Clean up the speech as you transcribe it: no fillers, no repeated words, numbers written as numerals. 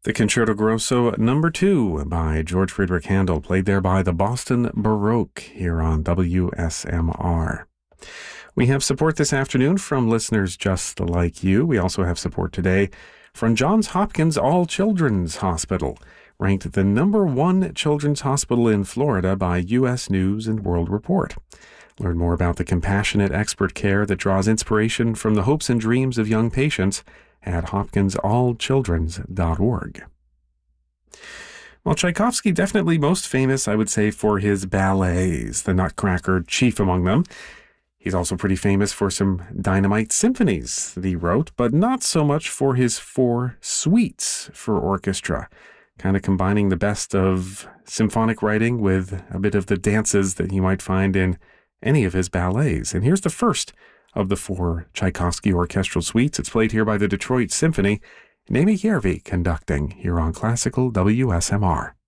The Concerto Grosso number 2 by George Friedrich Handel, played there by the Boston Baroque here on WSMR. We have support this afternoon from listeners just like you. We also have support today from Johns Hopkins All Children's Hospital, ranked the number 1 children's hospital in Florida by U.S. News and World Report. Learn more about the compassionate expert care that draws inspiration from the hopes and dreams of young patients at hopkinsallchildrens.org. Well, Tchaikovsky definitely most famous, I would say, for his ballets, the Nutcracker chief among them. He's also pretty famous for some dynamite symphonies that he wrote, but not so much for his 4 suites for orchestra, kind of combining the best of symphonic writing with a bit of the dances that you might find in any of his ballets. And here's the first of the 4 Tchaikovsky orchestral suites. It's played here by the Detroit Symphony. Naimi Järvi conducting here on Classical WSMR.